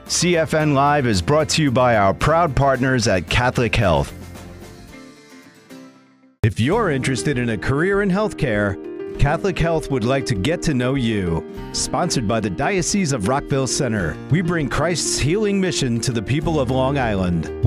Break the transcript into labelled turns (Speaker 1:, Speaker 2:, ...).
Speaker 1: CFN Live is brought to you by our proud partners at Catholic Health. If you're interested in a career in healthcare, Catholic Health would like to get to know you. Sponsored by the Diocese of Rockville Center, we bring Christ's healing mission to the people of Long Island.